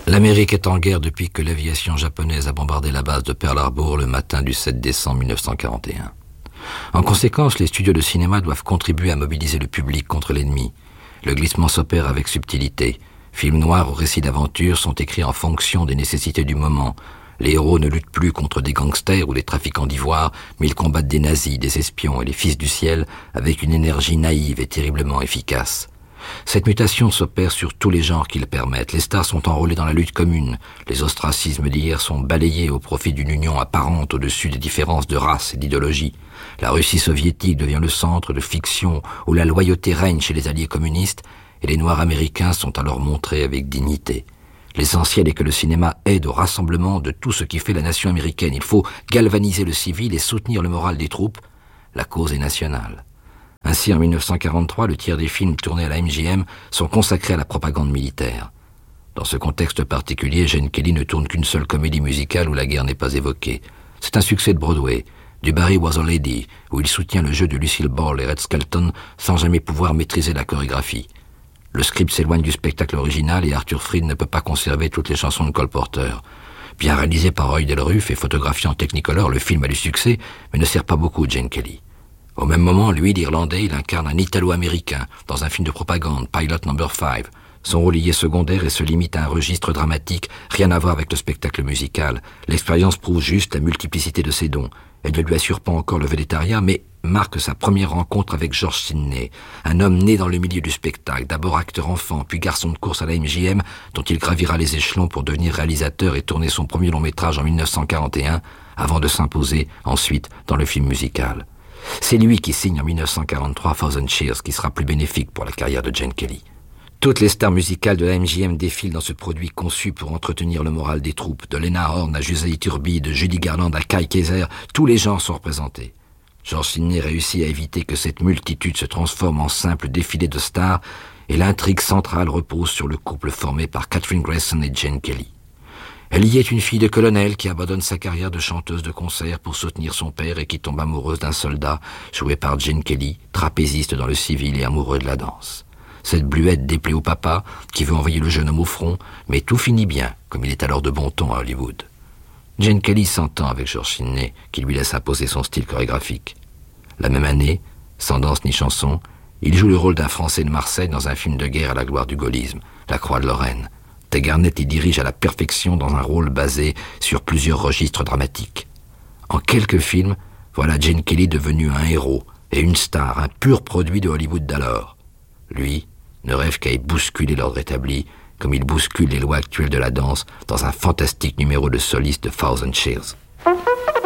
L'Amérique est en guerre depuis que l'aviation japonaise a bombardé la base de Pearl Harbor le matin du 7 décembre 1941. En conséquence, les studios de cinéma doivent contribuer à mobiliser le public contre l'ennemi. Le glissement s'opère avec subtilité. Films noirs ou récits d'aventure sont écrits en fonction des nécessités du moment. Les héros ne luttent plus contre des gangsters ou des trafiquants d'ivoire, mais ils combattent des nazis, des espions et les fils du ciel avec une énergie naïve et terriblement efficace. Cette mutation s'opère sur tous les genres qui le permettent. Les stars sont enrôlées dans la lutte commune. Les ostracismes d'hier sont balayés au profit d'une union apparente au-dessus des différences de race et d'idéologie. La Russie soviétique devient le centre de fiction où la loyauté règne chez les alliés communistes et les Noirs américains sont alors montrés avec dignité. L'essentiel est que le cinéma aide au rassemblement de tout ce qui fait la nation américaine. Il faut galvaniser le civil et soutenir le moral des troupes. La cause est nationale. Ainsi, en 1943, le tiers des films tournés à la MGM sont consacrés à la propagande militaire. Dans ce contexte particulier, Gene Kelly ne tourne qu'une seule comédie musicale où la guerre n'est pas évoquée. C'est un succès de Broadway, du Barry Was a Lady, où il soutient le jeu de Lucille Ball et Red Skelton sans jamais pouvoir maîtriser la chorégraphie. Le script s'éloigne du spectacle original et Arthur Freed ne peut pas conserver toutes les chansons de Cole Porter. Bien réalisé par Roy Del Ruff et photographié en Technicolor, le film a du succès, mais ne sert pas beaucoup Gene Kelly. Au même moment, lui, l'Irlandais, il incarne un Italo-américain dans un film de propagande, Pilot No. 5. Son rôle y est secondaire et se limite à un registre dramatique, rien à voir avec le spectacle musical. L'expérience prouve juste la multiplicité de ses dons. Elle ne lui assure pas encore le végétariat, mais marque sa première rencontre avec George Sidney, un homme né dans le milieu du spectacle, d'abord acteur enfant, puis garçon de course à la MGM, dont il gravira les échelons pour devenir réalisateur et tourner son premier long-métrage en 1941, avant de s'imposer ensuite dans le film musical. C'est lui qui signe en 1943 Thousand Cheers, qui sera plus bénéfique pour la carrière de Gene Kelly. Toutes les stars musicales de la MGM défilent dans ce produit conçu pour entretenir le moral des troupes. De Lena Horne à Jussi Turbide, de Judy Garland à Kai Kaiser, tous les genres sont représentés. George Sidney réussit à éviter que cette multitude se transforme en simple défilé de stars et l'intrigue centrale repose sur le couple formé par Katherine Grayson et Gene Kelly. Elle y est une fille de colonel qui abandonne sa carrière de chanteuse de concert pour soutenir son père et qui tombe amoureuse d'un soldat, joué par Gene Kelly, trapéziste dans le civil et amoureux de la danse. Cette bluette déplaît au papa, qui veut envoyer le jeune homme au front, mais tout finit bien, comme il est alors de bon ton à Hollywood. Gene Kelly s'entend avec George Sidney, qui lui laisse imposer son style chorégraphique. La même année, sans danse ni chanson, il joue le rôle d'un Français de Marseille dans un film de guerre à la gloire du gaullisme, La Croix de Lorraine. Ted Garnett y dirige à la perfection dans un rôle basé sur plusieurs registres dramatiques. En quelques films, voilà Gene Kelly devenu un héros et une star, un pur produit de Hollywood d'alors. Lui ne rêve qu'à y bousculer l'ordre établi, comme il bouscule les lois actuelles de la danse dans un fantastique numéro de soliste de Thousand Cheers.